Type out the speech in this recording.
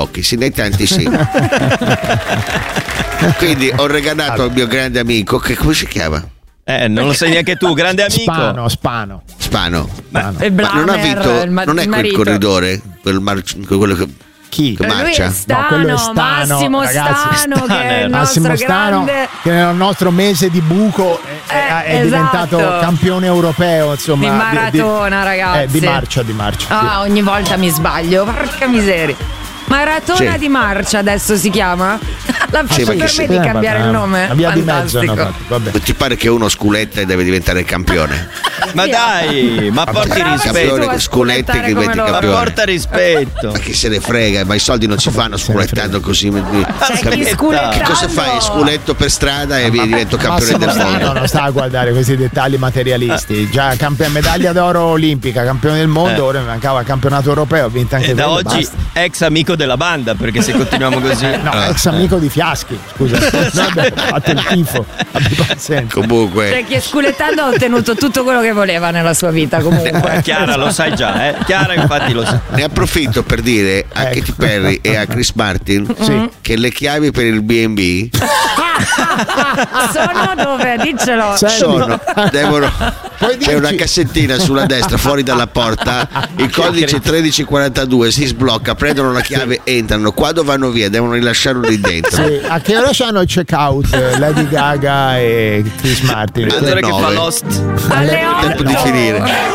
pochi, sì, nei tanti sì. Quindi ho regalato al mio grande amico, che come si chiama? Non lo sai neanche tu, grande amico. Spano. Ma non ha vinto, non è quel corridore, quello che chi? Che marcia? Lui è Stano, quello è Stano, Massimo ragazzi, Stano, che è il Massimo nostro Stano, grande... che nel nostro mese di buco è esatto. diventato campione europeo, insomma, di maratona, ragazzi. Di marcia. Ah, Sì. ogni volta mi sbaglio, porca miseria. Maratona Sì. di marcia adesso si chiama? La Sì, faccio ma per me di cambiare il nome. Una via di mezzo hanno Fantastico. fatto, vabbè. ti pare che uno sculetta e deve diventare campione? Ma dai, ma porti Brava rispetto. tu Campione a sculetti che sculettare diventi come loro. Ma campione. porta rispetto. Ma chi se ne frega, ma i soldi non si fanno sculettando così. C'è chi sculettando. Che cosa fai? Sculetto per strada e divento campione del Massimo Stano mondo. non sta a guardare questi dettagli materialisti. Già medaglia d'oro olimpica, campione del mondo, ora mi mancava il campionato europeo, ho vinto anche E da quello, oggi basta. ex amico della banda, perché se continuiamo così. No, ex amico di Fiaschi, scusa. Noi abbiamo fatto il tifo. Abbi pazienza. Comunque, Cioè, chi è sculettando ha ottenuto tutto quello che voleva nella sua vita, comunque. Chiara lo sai già, eh? Chiara infatti lo sa. ne approfitto per dire a Ecco. Katy Perry e a Chris Martin Sì. che le chiavi per il B&B Sono dove? Diccelo. sono, Puoi c'è una dirci- cassettina sulla destra fuori dalla porta, il codice 1342, si sblocca, prendono la chiave, entrano, quando vanno via devono rilasciarlo lì dentro. Sì, a che ora c'hanno il check out Lady Gaga e Chris Martin? Alle L'attore che fa 9. Lost. Alle Tempo di 8. finire.